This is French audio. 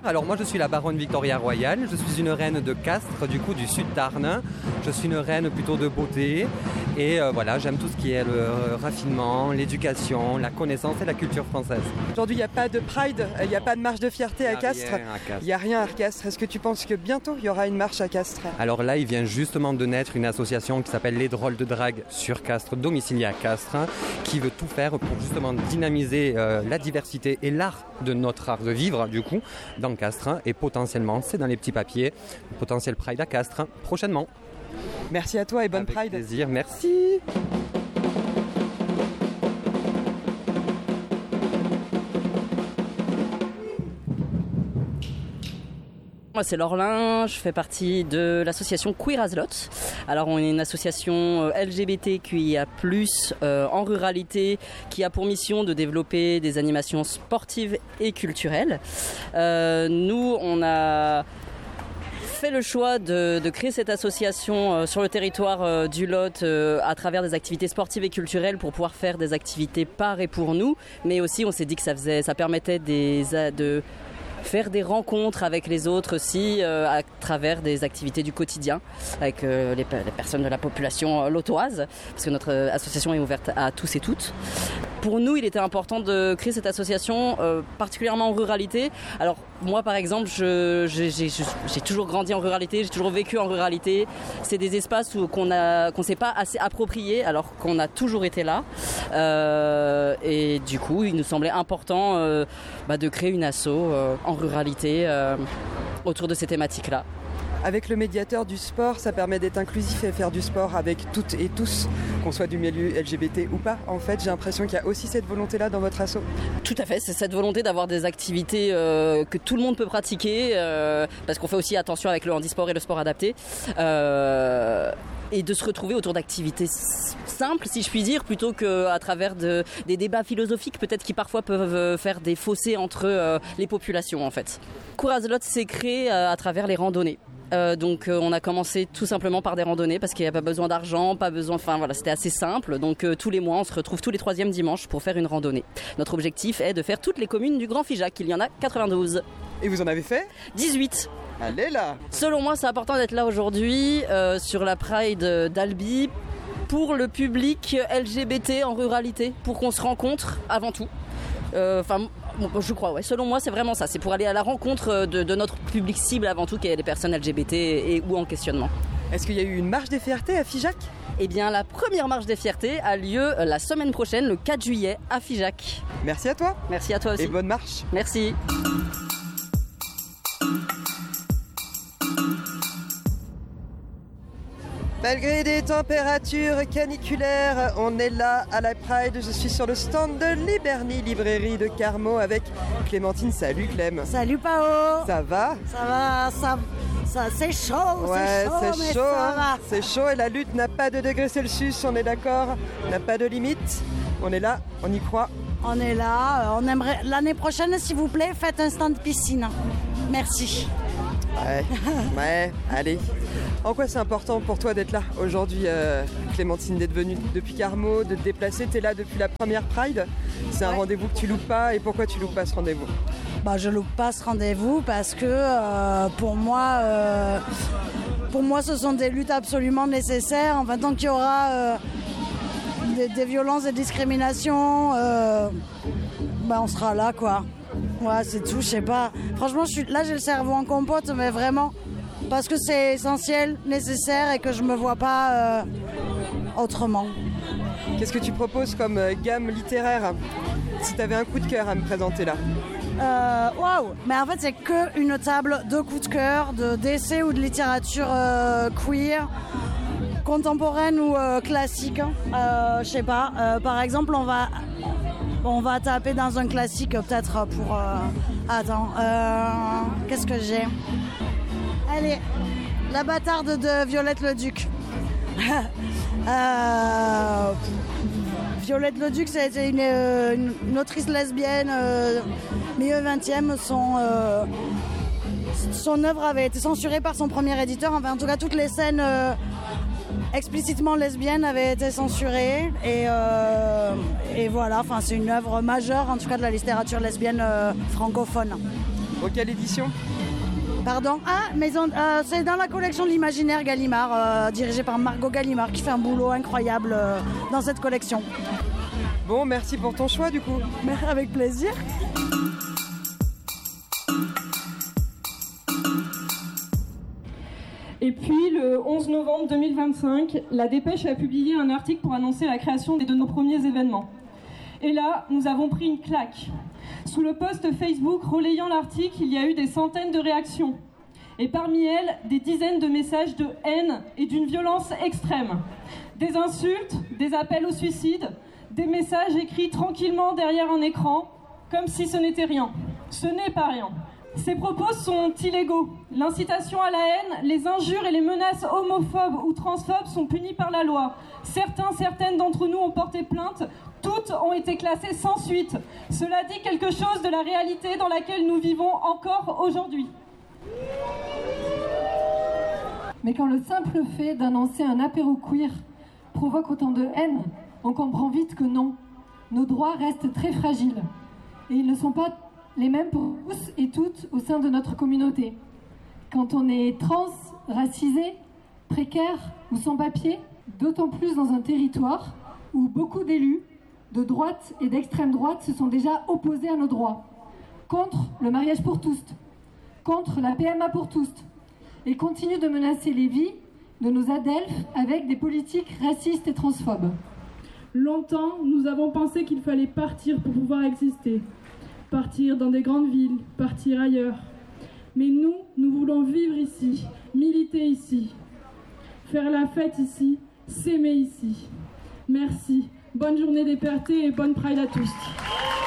Alors moi je suis la baronne Victoria Royale, je suis une reine de Castres, du coup du sud d'Arnes. Je suis une reine plutôt de beauté et voilà, j'aime tout ce qui est le raffinement, l'éducation, la connaissance et la culture française. Aujourd'hui il n'y a pas de Pride, il n'y a pas de marche de fierté à Castres. Il n'y a rien à Castres. Est-ce que tu penses que bientôt il y aura une marche à Castres? Alors là il vient justement de naître une association qui s'appelle Les Drôles de Drague sur Castres, domiciliée à Castres, qui veut tout faire pour justement dynamiser la diversité et l'art de notre art de vivre du coup dans Castres, et potentiellement c'est dans les petits papiers, potentiel Pride à Castres prochainement. Merci à toi et bonne Pride. Avec plaisir, merci. Moi c'est Laurelin, je fais partie de l'association Queer as Lot. Alors on est une association LGBTQIA+, en ruralité, qui a pour mission de développer des animations sportives et culturelles. Nous on a fait le choix de créer cette association sur le territoire du Lot à travers des activités sportives et culturelles pour pouvoir faire des activités par et pour nous, mais aussi on s'est dit que ça permettait de faire des rencontres avec les autres aussi à travers des activités du quotidien avec les personnes de la population lotoise, parce que notre association est ouverte à tous et toutes. Pour nous, il était important de créer cette association, particulièrement en ruralité. Alors moi, par exemple, j'ai toujours grandi en ruralité, j'ai toujours vécu en ruralité. C'est des espaces qu'on s'est pas assez appropriés, alors qu'on a toujours été là. Et du coup, il nous semblait important de créer une asso en ruralité autour de ces thématiques-là. Avec le médiateur du sport, ça permet d'être inclusif et faire du sport avec toutes et tous, qu'on soit du milieu LGBT ou pas. En fait, j'ai l'impression qu'il y a aussi cette volonté-là dans votre asso. Tout à fait, c'est cette volonté d'avoir des activités que tout le monde peut pratiquer, parce qu'on fait aussi attention avec le handisport et le sport adapté. Et de se retrouver autour d'activités simples, si je puis dire, plutôt qu'à travers des débats philosophiques, peut-être qui parfois peuvent faire des fossés entre les populations, en fait. Queer as Lot s'est créé à travers les randonnées. Donc on a commencé tout simplement par des randonnées parce qu'il n'y a pas besoin d'argent, c'était assez simple. Donc tous les mois on se retrouve tous les 3e dimanches pour faire une randonnée. Notre objectif est de faire toutes les communes du Grand Figeac, il y en a 92. Et vous en avez fait 18. Allez là. Selon moi c'est important d'être là aujourd'hui sur la Pride d'Albi pour le public LGBT en ruralité, pour qu'on se rencontre avant tout. Je crois, ouais. Selon moi, c'est vraiment ça. C'est pour aller à la rencontre de notre public cible avant tout, qui est les personnes LGBT ou en questionnement. Est-ce qu'il y a eu une marche des fiertés à Figeac ? Eh bien, la première marche des fiertés a lieu la semaine prochaine, le 4 juillet, à Figeac. Merci à toi. Merci à toi aussi. Et bonne marche. Merci. Malgré des températures caniculaires, on est là à la Pride. Je suis sur le stand de Liberny, librairie de Carmaux, avec Clémentine. Salut Clem. Salut Pao. Ça va ? Ça va, c'est chaud, ouais, c'est chaud, ça va. C'est chaud et la lutte n'a pas de degrés Celsius, on est d'accord ? N'a pas de limite. On est là, on y croit. On est là, on aimerait l'année prochaine, s'il vous plaît, faites un stand piscine. Merci. Ouais, allez. En quoi c'est important pour toi d'être là aujourd'hui, Clémentine, d'être venue depuis Carmaux, de te déplacer? T'es là depuis la première Pride. C'est un rendez-vous que tu loupes pas. Et pourquoi tu loupes pas ce rendez-vous? Je loupe pas ce rendez-vous parce que pour moi, ce sont des luttes absolument nécessaires. Enfin, tant qu'il y aura des violences et discriminations, on sera là, quoi. Ouais, c'est tout, je sais pas. Franchement, là, j'ai le cerveau en compote, mais vraiment, parce que c'est essentiel, nécessaire et que je me vois pas autrement. Qu'est-ce que tu proposes comme gamme littéraire, si tu avais un coup de cœur à me présenter là? Waouh! Mais en fait, c'est qu'une table de coups de cœur, d'essais ou de littérature queer, contemporaine ou classique. Je sais pas. Par exemple, on va taper dans un classique peut-être pour... Attends, qu'est-ce que j'ai? Allez, La bâtarde de Violette Leduc. Violette Leduc, c'était une autrice lesbienne milieu 20e. Son œuvre avait été censurée par son premier éditeur. Enfin, en tout cas, toutes les scènes explicitement lesbiennes avaient été censurées. Et voilà, enfin, c'est une œuvre majeure, en tout cas, de la littérature lesbienne francophone. Quelle édition? Pardon? C'est dans la collection de l'imaginaire Gallimard, dirigée par Margot Gallimard, qui fait un boulot incroyable dans cette collection. Bon, merci pour ton choix du coup. Avec plaisir. Et puis, le 11 novembre 2025, La Dépêche a publié un article pour annoncer la création de nos premiers événements. Et là, nous avons pris une claque. Sous le post Facebook relayant l'article, il y a eu des centaines de réactions. Et parmi elles, des dizaines de messages de haine et d'une violence extrême. Des insultes, des appels au suicide, des messages écrits tranquillement derrière un écran, comme si ce n'était rien. Ce n'est pas rien. Ces propos sont illégaux. L'incitation à la haine, les injures et les menaces homophobes ou transphobes sont punies par la loi. Certaines d'entre nous ont porté plainte. Toutes ont été classées sans suite. Cela dit quelque chose de la réalité dans laquelle nous vivons encore aujourd'hui. Mais quand le simple fait d'annoncer un apéro queer provoque autant de haine, on comprend vite que non. Nos droits restent très fragiles. Et ils ne sont pas les mêmes pour tous et toutes au sein de notre communauté. Quand on est trans, racisé, précaire ou sans papier, d'autant plus dans un territoire où beaucoup d'élus de droite et d'extrême droite se sont déjà opposés à nos droits, contre le mariage pour tous, contre la PMA pour tous, et continuent de menacer les vies de nos adelphes avec des politiques racistes et transphobes. Longtemps, nous avons pensé qu'il fallait partir pour pouvoir exister. Partir dans des grandes villes, partir ailleurs. Mais nous voulons vivre ici, militer ici, faire la fête ici, s'aimer ici. Merci. Bonne journée des Perthés et bonne Pride à tous.